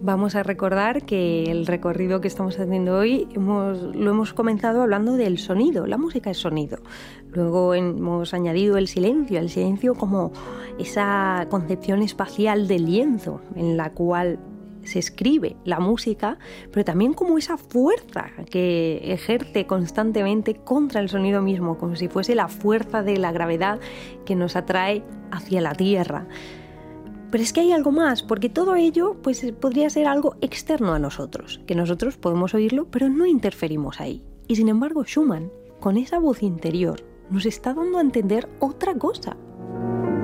Vamos a recordar que el recorrido que estamos haciendo hoy lo hemos comenzado hablando del sonido. La música es sonido. Luego hemos añadido el silencio como esa concepción espacial del lienzo en la cual se escribe la música, pero también como esa fuerza que ejerce constantemente contra el sonido mismo, como si fuese la fuerza de la gravedad que nos atrae hacia la Tierra. Pero es que hay algo más, porque todo ello pues, podría ser algo externo a nosotros, que nosotros podemos oírlo, pero no interferimos ahí. Y sin embargo, Schumann, con esa voz interior, nos está dando a entender otra cosa.